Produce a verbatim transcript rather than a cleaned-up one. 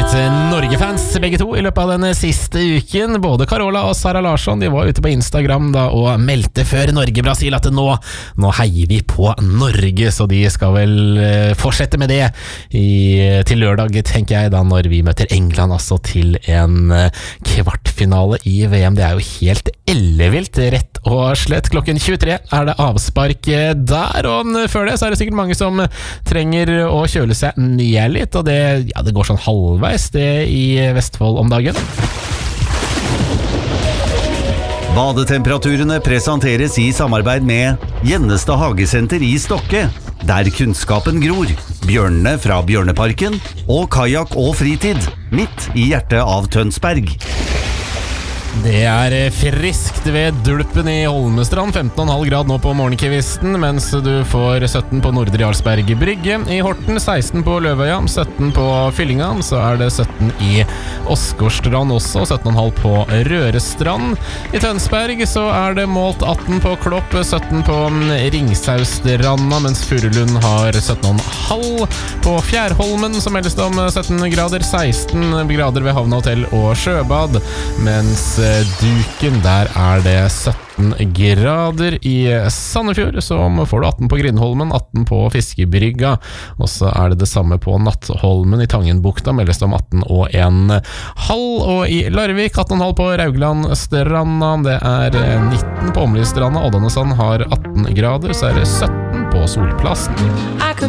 blitt Norge-fans begge to i løpet av denne siste uken. Både Carola og Sara Larsson, de var ute på Instagram da og meldte før Norge-Brasil at nå, nå heier vi på Norge, så de skal vel fortsette med det i, til lørdag, tenker jeg, da når vi møter England altså til en kvartfinale i V M. Det er jo helt ellevilt, rett og slett. Klokken tjuetre er det avspark der, og før det så er det sikkert mange som trenger å kjøle seg ned litt, og det, ja, det går sånn halvveis det i Vestfold om dagen. Badetemperaturene presenteres i samarbeid med Gjennestad Hagesenter i Stokke, der kunnskapen gror, bjørnene fra Bjørneparken og kajak og fritid, midt i hjertet av Tønsberg. Det er friskt ved Dulpen i Holmestrand, femten komma fem grad nå på morgenkvisten, mens du får sytten på Nordre Jarlsberg Brygge. I Horten seksten på Løvøya, sytten på Fyllinga, så er det sytten i Åsgårdstrand også, sytten komma fem på Rørestrand. I Tønsberg så er det målt atten på Klopp, sytten på Ringsausstranda, mens Furulund har sytten komma fem. På Fjærholmen så meldes det om sytten grader, seksten grader ved Havna Hotell og Sjøbad, mens Duken, der er det sytten grader. I Sandefjord så får du atten på Grindholmen, atten på Fiskebrygga, og så er det det samme på Nattholmen. I Tangenbukta meldes det om atten og en halv, og i Larvik atten komma fem på Rauglandstranda, det er nitten på Åmlistranda. Oddanesand har atten grader, så er det sytten på Solplassen.